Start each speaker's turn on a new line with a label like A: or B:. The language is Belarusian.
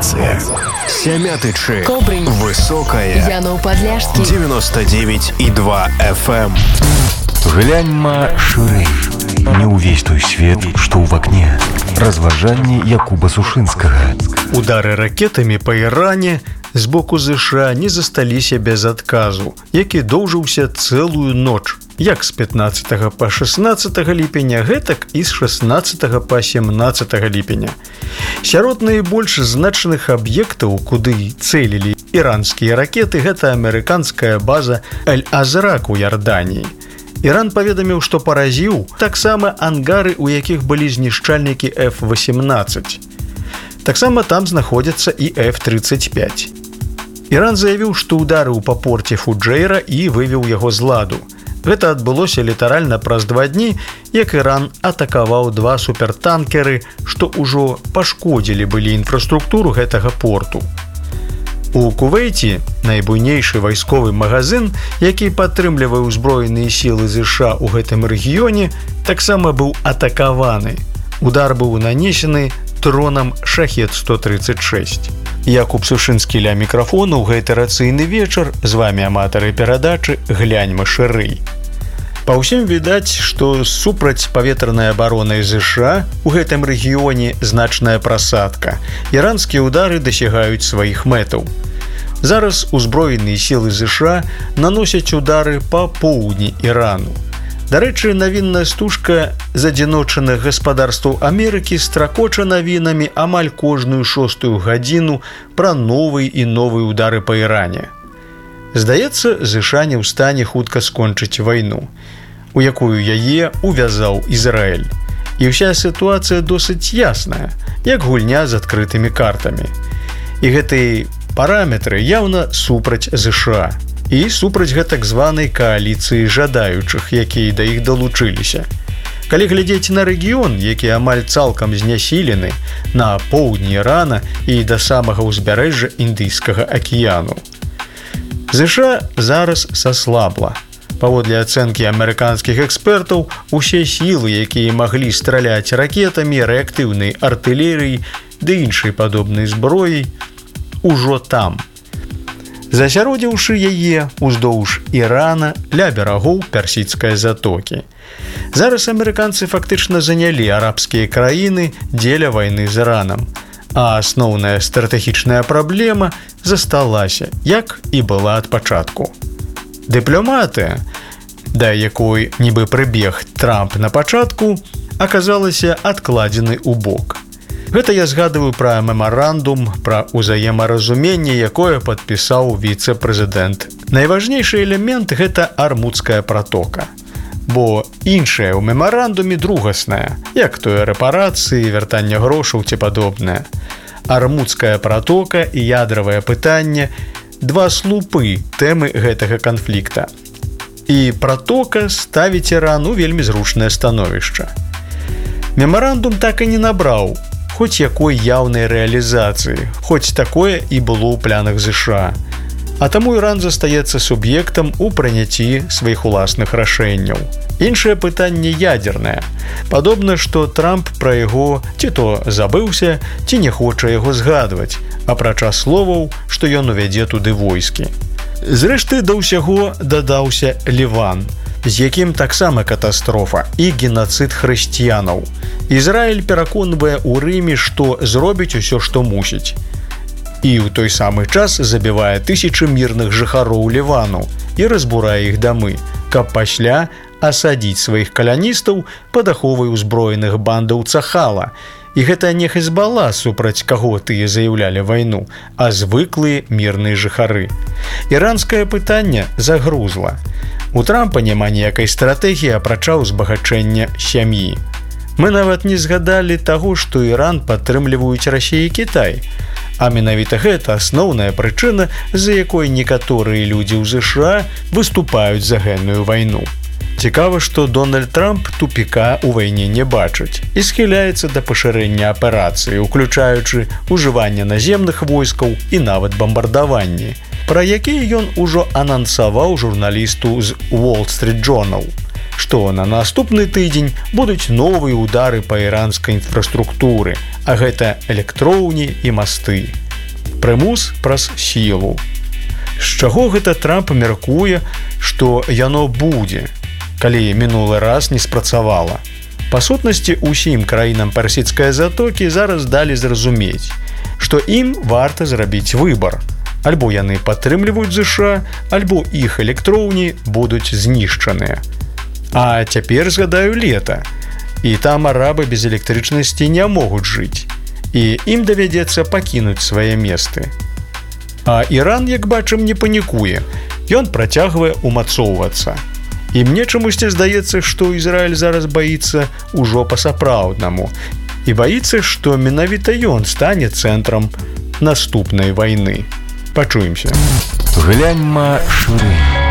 A: Станция. Сямятычы.
B: Кобрынь.
A: Высокая.
B: Янов-Падляшскі.
A: 99,2 FM.
C: Гляньма шырэй. Не ўвесь той свет, што ў вакне. Разважанні Якуба Сушынскага.
D: Удары ракетамі па Іране з боку ЗША не засталіся без адказу, які доўжыўся цэлую ноч, як з 15 па 16 ліпеня, гэтак і з 16 па 17 ліпеня. Сярод найбольш значных аб'ектаў, куды цэлілі іранскія ракеты, гэта амерыканская база Аль-Азрак у Ярданіі. Іран паведаміў, што паразіў таксама ангары, у якіх былі знішчальнікі F-18. Таксама там знаходзяцца і F-35. Іран заявіў, што ударыў па порце Фуджэйра і вывеў яго з ладу. Гэта адбылося літаральна праз 2 дні, як Іран атакаваў 2 супертанкеры, што ўжо пашкодзілі былі інфраструктуру гэтага порту. У Кувейце найбуйнейшы вайсковы магазин, які падтрымлівае ўзброеныя сілы ЗША ў гэтым рэгіёне, таксама быў атакаваны. Удар быў нанесены дронам Шахед-136. Якуб Сушынскі ля мікрафону ў гэты рацыйны вечар. З вамі аматары перадачы «Гляньма шырэй». Па ўсім відаць, што супраць паветранай абароны ЗША у гэтым рэгіёне значная прасадка. Іранскія ўдары дасягаюць сваіх мэтаў. Зараз узброеныя сілы ЗША наносяць удары па поўдні Ірану. Дарэчы, навінная стужка з адзіночаных гаспадарстваў Амерыкі стракоча навінамі амаль кожную 6-ю гадзіну пра новыя і новыя ўдары па Іране. Здаецца, ЗША не ў стане хутка скончыць вайну, у якую яе увязаў Ізраіль. І ўся сітуацыя досыць ясная, як гульня з адкрытымі картамі. І гэтыя параметры яўна супраць ЗША і супраць гэтак званай кааліцыі жадаючых, якія да іх далучыліся. Калі глядзець на рэгіён, які амаль цалкам знясілены на поўдні Ірана і да самага ўзбярэжжа Індыйскага акіяну, ЗША зараз саслабла. Паводле ацэнкі амерыканскіх экспертаў, усе сілы, якія маглі страляць ракетамі, рэактыўнай артылерыяй ды іншай падобнай зброяй, ужо там. Засяродзіўшы яе уздоўж Ірана ля берагоў Персідскай затокі. Зараз амерыканцы фактычна занялі арабскія краіны дзеля вайны з Іранам. А асноўная стратэгічная праблема засталася, як і была ад пачатку. Дыпламатыя, да якой нібы прыбег Трамп на пачатку, аказалася адкладзены ў бок. Гэта я згадываю пра мемарандум, пра ўзаемаразуменне, якое падпісаў віцэ-прэзідэнт. Найважнейшы элемент – гэта Армудская пратока. Бо іншае ў мемарандуме другаснае, як тое рэпарацыі, вяртанне грошаў ці падобнае. Армудская пратока і ядравае пытанне – 2 слупы тэмы гэтага канфлікта. І пратока ставіць Іран у вельмі зручнае становішча. Мемарандум так і не набраў хоць якой яўнай рэалізацыі, хоць такое і было ў планах ЗША. А таму Іран застаецца суб'ектам у прыняцці сваіх уласных рашэнняў. Іншае пытанне ядзернае. Падобна, што Трамп пра яго ці то забыўся, ці не хоча яго згадваць, апрача словаў, што ён увядзе туды войскі. Зрэшты, да ўсяго дадаўся Ліван, з якім таксама катастрофа і генацыд хрысціянаў. Ізраіль пераконвае ў Рыме, што зробіць усё, што мусіць. І ў той самы час забівае тысячы мірных жыхароў Лівану і разбурае іх дамы, каб пасля асадзіць сваіх каляністаў пад аховай узброеных бандаў Цахала. І гэта не Хезбала, супраць каго тыя заяўлялі вайну, а звыклыя мірныя жыхары. Іранскае пытанне загрузла. У Трампа няма ніякай стратэгіі, апрача ўзбагачэння сям'і. Мы нават не згадалі таго, што Іран падтрымліваюць Расія і Кітай. А менавіта гэта асноўная прычына, з-за якой некаторыя людзі ў ЗША выступаюць за гэнную вайну. Цікава, што Дональд Трамп тупіка ў вайне не бачыць і схіляецца да пашырэння аперацыі, уключаючы ўжыванне наземных войскаў і нават бамбардаванні, пра якія ён ужо анансаваў журналісту з Wall Street Journal, што на наступны тыдзень будуць новыя ўдары па іранскай інфраструктуры, а гэта электроўні і масты. Прымус праз сілу. З чаго гэта Трамп мяркуе, што яно будзе, калі мінулы раз не спрацавала? Па сутнасці, усім краінам Персідскай затокі зараз далі зразумець, што ім варта зрабіць выбар. Альбо яны падтрымліваюць ЗША, альбо іх электроўні будуць знішчаныя. А цяпер згадаю лета. І там арабы без электрычнасці не могуць жыць. І ім давядзецца пакінуць свае месты. А Іран, як бачым, не панікуе. Ён працягвае умацоўвацца. І мне чамусьці здаецца, што Ізраіль зараз баіцца ўжо па-сапраўднаму. І баіцца, што менавіта ён стане цэнтрам наступнай вайны. Пачуемся.
C: Гляньма шырэй.